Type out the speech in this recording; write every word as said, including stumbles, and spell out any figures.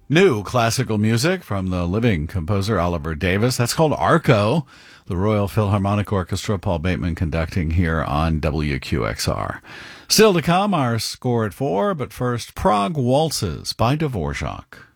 New classical music from the living composer Oliver Davis. That's called Arco, the Royal Philharmonic Orchestra, Paul Bateman conducting here on W Q X R. Still to come, our score at four, but first, Prague Waltzes by Dvorak.